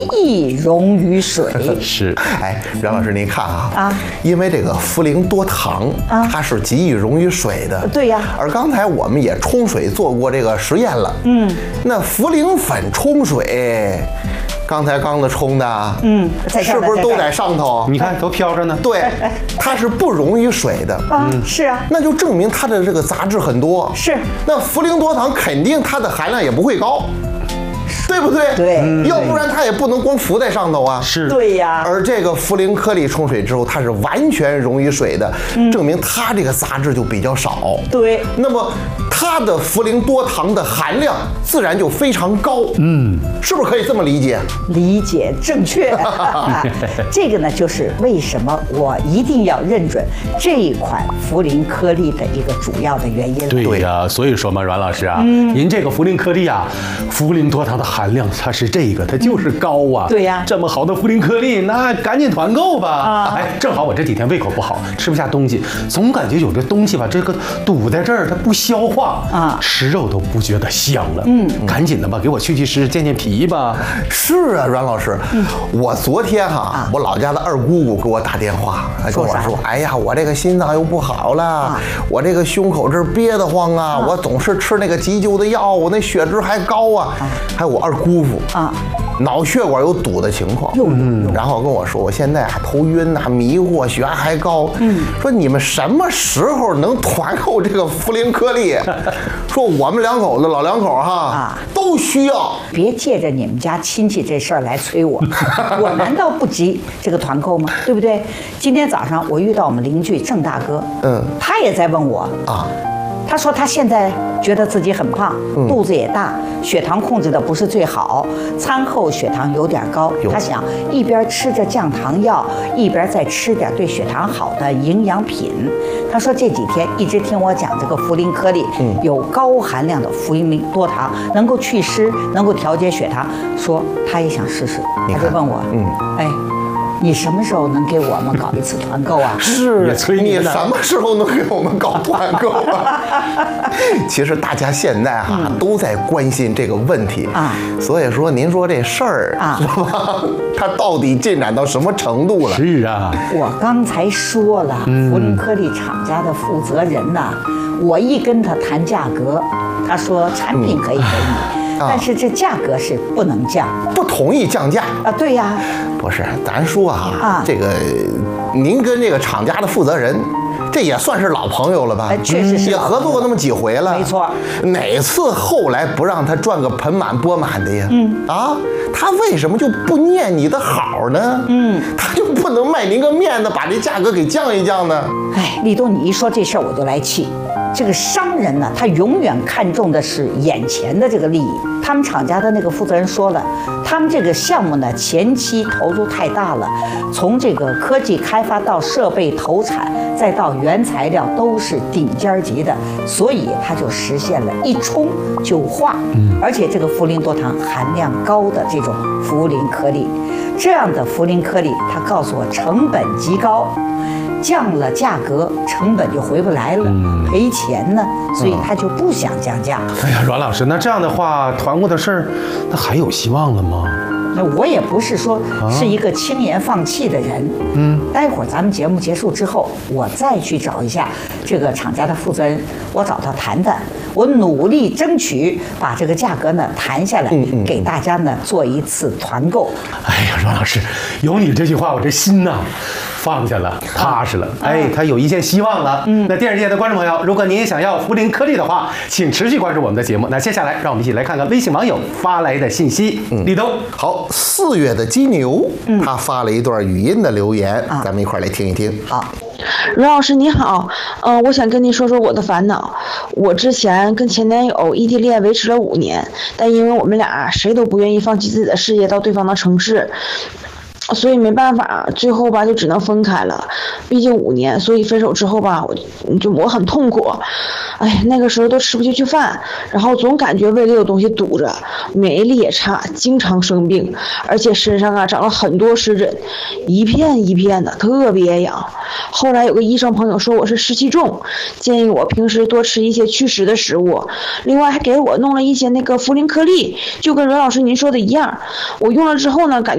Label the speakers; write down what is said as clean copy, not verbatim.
Speaker 1: 易溶于水。
Speaker 2: 是，
Speaker 3: 哎，袁老师您看啊，因为这个茯苓多糖它是极易溶于水的。
Speaker 1: 对呀。
Speaker 3: 而刚才我们也冲水做过这个实验了。那茯苓粉冲水。刚才刚子冲的，是不是都在上头？
Speaker 2: 你看都飘着呢。
Speaker 3: 对，它是不溶于水的。
Speaker 1: 是啊，
Speaker 3: 那就证明它的这个杂质很多。
Speaker 1: 是，
Speaker 3: 那茯苓多糖肯定它的含量也不会高。对不对？
Speaker 1: 对，
Speaker 3: 要不然它也不能光浮在上头啊。
Speaker 2: 是，
Speaker 1: 对呀。
Speaker 3: 而这个茯苓颗粒冲水之后，它是完全溶于水的，证明它这个杂质就比较少。
Speaker 1: 对，
Speaker 3: 那么它的茯苓多糖的含量自然就非常高。是不是可以这么理解？
Speaker 1: 理解正确。这个呢，就是为什么我一定要认准这一款茯苓颗粒的一个主要的原因。
Speaker 2: 对呀，所以说嘛，阮老师啊，您这个茯苓颗粒啊，茯苓多糖的含量它是这个，它就是高啊。
Speaker 1: 对呀，
Speaker 2: 这么好的茯苓颗粒，那赶紧团购吧。哎，正好我这几天胃口不好，吃不下东西，总感觉有这东西吧，这个堵在这儿，它不消化啊，吃肉都不觉得香了。赶紧的吧，给我去湿，健健脾吧。
Speaker 3: 是啊，阮老师，我昨天我老家的二姑姑给我打电话，跟我说，哎呀，我这个心脏又不好了，我这个胸口这憋得慌啊，我总是吃那个急救的药，我那血脂还高啊，还有我二姑父脑血管有堵的情况，然后跟我说，我现在头晕呐，迷惑，血压还高。说你们什么时候能团购这个茯苓颗粒？说我们两口子老两口都需要。
Speaker 1: 别借着你们家亲戚这事儿来催我，我难道不急这个团购吗？对不对？今天早上我遇到我们邻居郑大哥，他也在问我他说他现在觉得自己很胖，肚子也大，血糖控制的不是最好，餐后血糖有点高。他想一边吃着降糖药，一边再吃点对血糖好的营养品。他说这几天一直听我讲这个茯苓颗粒有高含量的茯苓多糖，能够祛湿，能够调节血糖。说他也想试试，他就问我，哎。你什么时候能给我们搞一次团购啊？
Speaker 3: 是，你什么时候能给我们搞团购啊？其实大家现在都在关心这个问题所以说您说这事儿是吧？它到底进展到什么程度了？
Speaker 2: 是啊，
Speaker 1: 我刚才说了，茯苓颗粒厂家的负责人我一跟他谈价格，他说产品可以给你。但是这价格是不能降，
Speaker 3: 不同意降价
Speaker 1: 对呀，
Speaker 3: 不是，咱说这个您跟这个厂家的负责人，这也算是老朋友了吧？
Speaker 1: 确实是
Speaker 3: 也合作过那么几回了，
Speaker 1: 没错。
Speaker 3: 哪次后来不让他赚个盆满钵满的呀？他为什么就不念你的好呢？他就不能卖您个面子，把这价格给降一降呢？
Speaker 1: 哎，立冬，你一说这事儿我就来气。这个商人呢，他永远看重的是眼前的这个利益。他们厂家的那个负责人说了，他们这个项目呢，前期投入太大了，从这个科技开发到设备投产，再到原材料都是顶尖级的，所以他就实现了一冲就化。而且这个茯苓多糖含量高的这种茯苓颗粒，这样的茯苓颗粒，他告诉我成本极高。降了价格，成本就回不来了，赔钱呢，所以他就不想降价。
Speaker 2: 哎呀，阮老师，那这样的话，团购的事儿，那还有希望了吗？
Speaker 1: 那我也不是说是一个轻言放弃的人。待会儿咱们节目结束之后，我再去找一下这个厂家的负责人，我找他谈谈，我努力争取把这个价格呢谈下来，给大家呢做一次团购。
Speaker 2: 哎呀，阮老师，有你这句话，我这心呐放下了，踏实了。哎，他有一线希望了。那电视界的观众朋友，如果您也想要茯苓颗粒的话，请持续关注我们的节目。那接下来，让我们一起来看看微信网友发来的信息。立冬，
Speaker 3: 好，4月的金牛，他发了一段语音的留言，咱们一块来听一听。
Speaker 1: 好。
Speaker 4: 阮老师你好，我想跟您说说我的烦恼。我之前跟前男友异地恋维持了5年，但因为我们俩谁都不愿意放弃自己的事业到对方的城市，所以没办法，最后吧就只能分开了。毕竟5年，所以分手之后吧，我很痛苦。哎，那个时候都吃不进去饭，然后总感觉胃里有东西堵着，免疫力也差，经常生病，而且身上长了很多湿疹，一片一片的，特别痒。后来有个医生朋友说我是湿气重，建议我平时多吃一些祛湿的食物，另外还给我弄了一些那个茯苓颗粒，就跟阮老师您说的一样。我用了之后呢，感觉